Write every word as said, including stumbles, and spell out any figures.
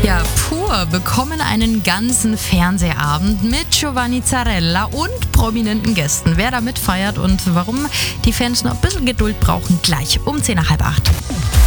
Ja, Pur bekommen einen ganzen Fernsehabend mit Giovanni Zarella und prominenten Gästen. Wer da mitfeiert und warum die Fans noch ein bisschen Geduld brauchen, gleich um zehn nach halb acht.